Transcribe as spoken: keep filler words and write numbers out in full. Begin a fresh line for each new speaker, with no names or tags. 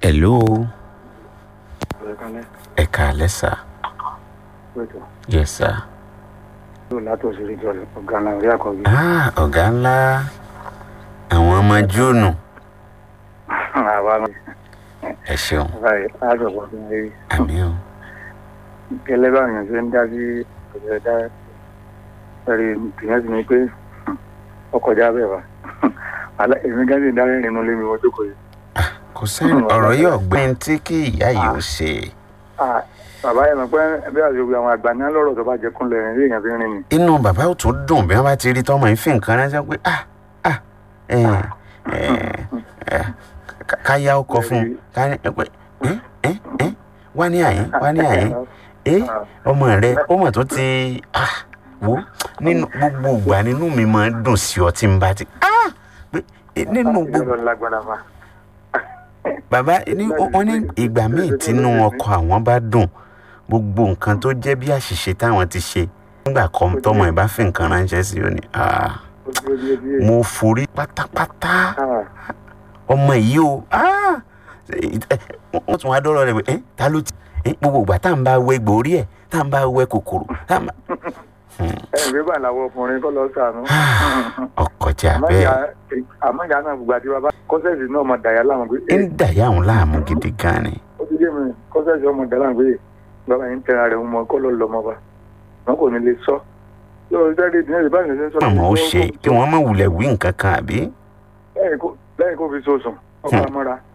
Hello. Ẹ káalẹ́ sà. Yes sir. Ah, ọ̀gá ńlá. Àwọn ọmọ jóònù. Ẹ ṣeun. Àmì o.
Gẹ́lẹ́ bá yàn ṣe ń dá sí ọ̀dọ̀ ẹ̀rí ìpìyàn sí ni pé ọkọ̀ já bẹ̀ wá. Èmi gẹ́gẹ́ bí dárí nínú ilé mi wọ́n jókòó yìí.
Kò sẹ́yìn ọ̀rọ̀ yóò gbé tí kí ìyá yìí ó ṣe.
Bàbá yẹn mọ̀ pé bí àṣewì àwọn àgbà ní lọ́rọ̀ tó bá jẹ kúnlẹ̀ rìn rí èèyàn fi rìn ni.
Inú bàbá ò tún dùn bí wọ́n bá ti rí tọ́mọ yìí fi nǹkan ránṣẹ́ pé ah ah káyà ọkọ̀ fún un káyà pé wá ní àyín wá ní àyín ọmọ rẹ ọmọ tó ti wo nínú gbogbo ìgbà nínú mi máa ń dùn sí ọ tí n bá ti nínú gbogbo. Bàbá wọn ní ìgbà míì tínú ọkọ àwọn bá dùn gbogbo nǹkan tó jẹ́ bí àṣìṣe táwọn ti ṣe nígbà kan tọmọ ẹ̀ bá fi nǹkan ránṣẹ́ sí ọ ni mo forí pátápátá ọmọ yìí o wọ́n tún wá dọ́rọ̀ rẹ̀ pé ta ló ti gbogbo ìgbà tá à ń bá wẹ gbòórí ẹ̀ tá à ń bá wẹ kòkòrò tá à ń bá.
ẹ̀rí bá làwọn ọkùnrin kọ́ lọ sànú.
ọkọjà bẹ́ẹ̀.
àmọ́ ìyá náà gbogbo àti bàbá kọ́sẹ̀sì náà mọ̀ dàyà láwọn pé.
ń dàyà òun láàmú gidi gan ni.
ó ti dé mi kọ́sẹ̀sì ọmọ dàyà láwọn pé bàbá yẹn ń tẹ̀ra rẹ̀ mọ́ kọ́ ló lọ mọ́ bá wọn kò ní lè sọ. yóò sáré ìdílé ìbáraẹni ṣe ń sọ.
àmọ́ ó ṣe kí wọ́n má wulẹ̀ wí nǹkan kan àbí.
lẹ́yìn kó fi sọ̀sùn ọkọ̀ àmọ́ra